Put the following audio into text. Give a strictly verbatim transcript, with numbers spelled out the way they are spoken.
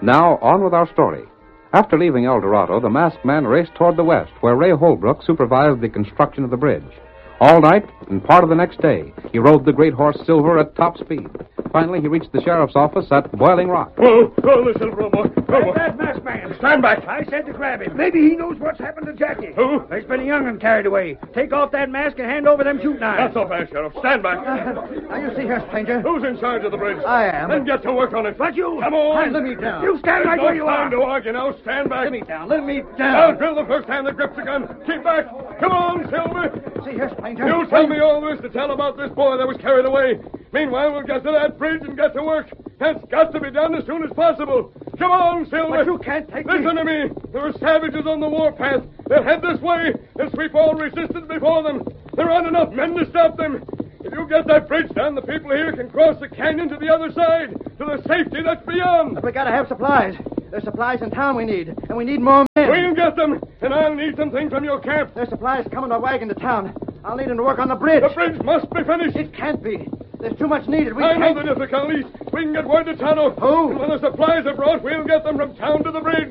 Now, on with our story. After leaving El Dorado, the masked man raced toward the west, where Ray Holbrook supervised the construction of the bridge. All night and part of the next day, he rode the great horse Silver at top speed. Finally, he reached the sheriff's office at Boiling Rock. Oh, oh, the Silver, boy. Grab that masked man. Stand back. I said to grab him. Maybe he knows what's happened to Jackie. Who? There's been a young'un carried away. Take off that mask and hand over them shooting Not irons. so fast, Sheriff. Stand back. Uh, now, you see here, stranger. Who's in charge of the bridge? I am. Then get to work on it. But you... Come on. Hand, let me down. You stand There's right no where you time are. to argue now. Stand back. Let me down. Let me I'll down. drill the first hand that grips the gun. Keep back. Come on, Silver. See here, stranger. You tell me all this to tell about this boy that was carried away. Meanwhile, we'll get to that bridge and get to work. That's got to be done as soon as possible. Come on, Silver. But you can't take Listen me. to me. There are savages on the warpath. They'll head this way and sweep all resistance before them. There aren't enough men to stop them. If you get that bridge done, the people here can cross the canyon to the other side, to the safety that's beyond. But we gotta have supplies. There's supplies in town we need, and we need more men. We'll get them, and I'll need some things from your camp. There's supplies coming to wagon to town. I'll need them to work on the bridge. The bridge must be finished. It can't be. There's too much needed. We I know can't... the difficulties. We can get word to Tano. Who? And when the supplies are brought, we'll get them from town to the bridge.